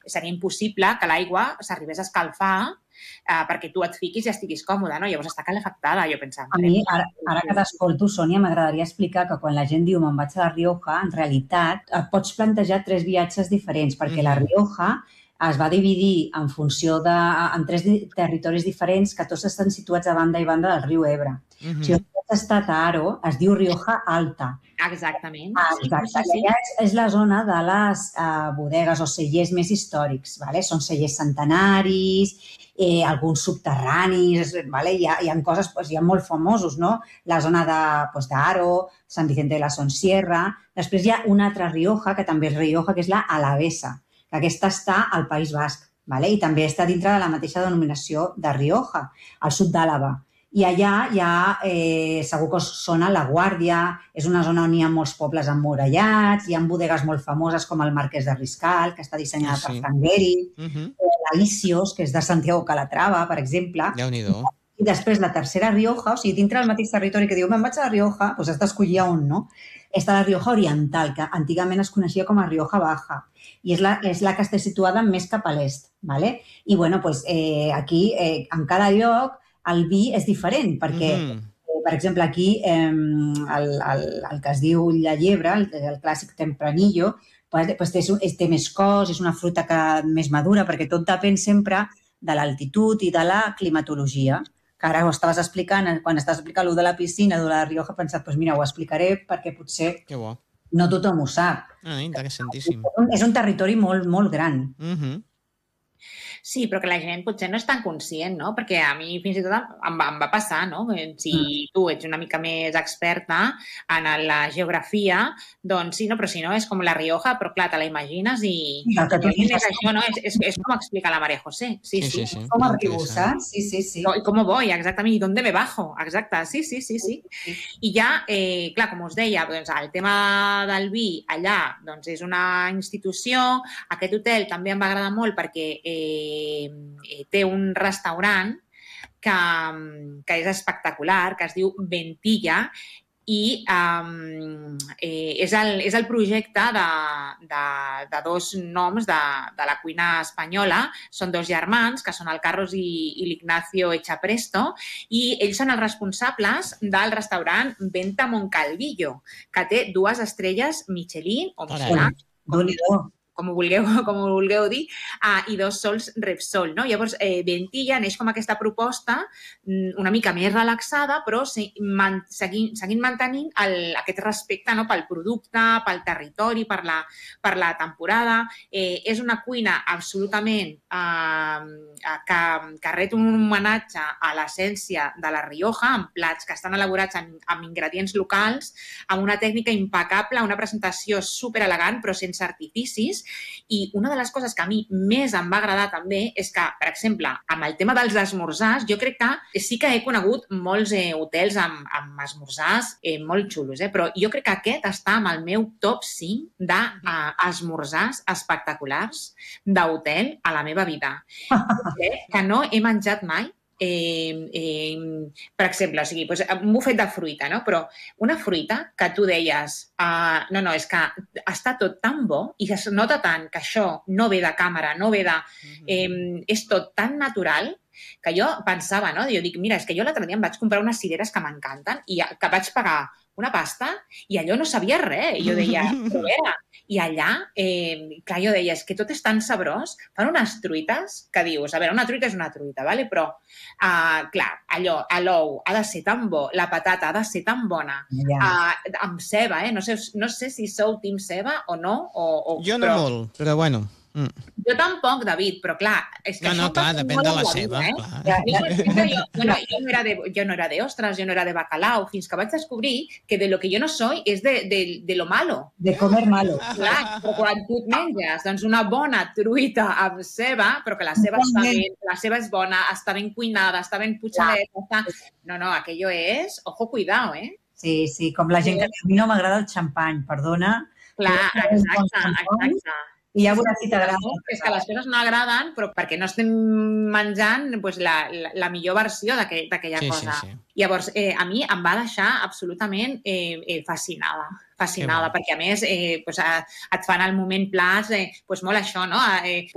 seria impossible que l'aigua s'arribés a escalfar perquè tu et fiquis i estiguis còmode, no? Llavors està calefactada, jo pensava. A mi, ara que t'escolto, Sònia, m'agradaria explicar que quan la gent diu me'n vaig a La Rioja, en realitat et pots plantejar 3 viatges diferents, perquè La Rioja es va dividir en funció en 3 territoris diferents que tots estan situats a banda i banda del riu Ebre. Si has estat a Aro, es diu Rioja Alta. Exactament. Exacte. I allà és la zona de les bodegues o cellers més històrics. Són cellers centenaris, alguns subterranis, hi ha coses, hi ha molt famosos, no? La zona d'Aro, Sant Vicente de la Sonsierra. Després hi ha una altra Rioja, que també és Rioja, que és la Alavesa, que aquesta està al País Basc, i també està dintre de la mateixa denominació de Rioja, al sud d'Àlava. I allà hi ha, segur que us sona, La Guàrdia, és una zona on hi ha molts pobles emmurallats, hi ha bodegues molt famoses com el Marquès de Riscal, que està dissenyada per Frank Gehry, la Isios, que és de Santiago Calatrava, per exemple. Déu-n'hi-do. I després la tercera Rioja, o sigui, dintre del mateix territori que diu me'n vaig a La Rioja, doncs has d'escollir on, no? Està la Rioja Oriental, que antigament es coneixia com a Rioja Baja, i és la que està situada més cap a l'est. I, aquí, en cada lloc, el vi és diferent, perquè, per exemple, aquí el que es diu la llebre, el clàssic tempranillo, té més cos, és una fruta més madura, perquè tot depèn sempre de l'altitud i de la climatologia, que ara ho estaves explicant, quan estaves explicant allò de la piscina de la Rioja, he pensat, doncs mira, ho explicaré perquè potser no tothom ho sap. Interessantíssim. És un territori molt, molt gran. Sí, però que la gent potser no és tan conscient, no? Perquè a mi fins i tot em va passar, no? Si tu ets una mica més experta en la geografia, doncs sí, no? Però si no, és com la Rioja, però clar, te la imagines i... és això, no? És com explica la María José. Sí. Com arribo, saps? Sí. I com voy, exactament, i d'on me bajo, exacte, sí. I ja, clar, com us deia, doncs el tema del vi allà, doncs és una institució, aquest hotel també em va agradar molt perquè té un restaurant que és espectacular, que es diu Ventilla, i és el projecte de 2 noms de la cuina espanyola. Són 2 germans, que són el Carlos i l'Ignacio Echapresto, i ells són els responsables del restaurant Venta Moncalvillo, que té 2 estrelles Michelin o Michelin, com ho vulgueu dir, i 2 sols Repsol. Llavors, Ventilla neix com aquesta proposta una mica més relaxada, però seguint mantenint aquest respecte pel producte, pel territori, per la temporada. És una cuina absolutament que ret un homenatge a l'essència de la Rioja, amb plats que estan elaborats amb ingredients locals, amb una tècnica impecable, una presentació superelegant, però sense artificis. I una de les coses que a mi més em va agradar també és que, per exemple, amb el tema dels esmorzars, jo crec que sí que he conegut molts hotels amb esmorzars molt xulos, però jo crec que aquest està amb el meu top 5 d'esmorzars espectaculars d'hotel a la meva vida. Que no he menjat mai, per exemple, un bufet de fruita, no? Però una fruita que tu deies no, és que està tot tan bo i es nota tant que això no ve de càmera, no ve de... és tot tan natural que jo pensava, no? Jo dic, mira, és que jo l'altre dia em vaig comprar unes cireres que m'encanten i que vaig pagar una pasta i allò no sabia res. Jo deia, però era. I allà, clar, jo deia, és que tot és tan sabrós. Fan unes truites que dius, a veure, una truita és una truita, però, clar, allò, l'ou ha de ser tan bo, la patata ha de ser tan bona, amb ceba, no sé si sou team ceba o no. Jo no molt, però bueno... Jo tampoc, David, però clar... No, clar, depèn de la ceba. Jo no era de ostres, jo no era de bacalao, fins que vaig descobrir que de lo que jo no soy és de lo malo. De comer malo. Clar, però quan tu et menges una bona truita amb ceba, però que la ceba està bé, la ceba és bona, està ben cuinada, està ben putxadeta, no, aquello és... Ojo, cuidao, Sí, com la gent que diu, a mi no m'agrada el xampany, perdona. Clar, exacte. I ja veuràs si t'agrada. És que les coses no agraden, però perquè no estem menjant la millor versió d'aquella cosa. Llavors, a mi em va deixar absolutament fascinada, perquè a més et fan al moment plats molt això, no?